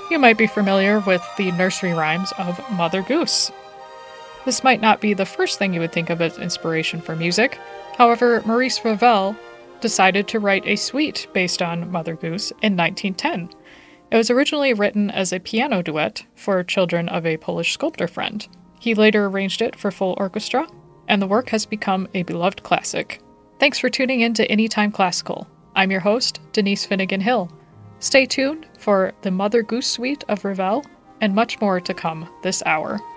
You might be familiar with the nursery rhymes of Mother Goose. This might not be the first thing you would think of as inspiration for music. However, Maurice Ravel decided to write a suite based on Mother Goose in 1910. It was originally written as a piano duet for children of a Polish sculptor friend. He later arranged it for full orchestra, and the work has become a beloved classic. Thanks for tuning in to Anytime Classical. I'm your host, Denise Finnegan Hill. Stay tuned for the Mother Goose suite of Ravel and much more to come this hour.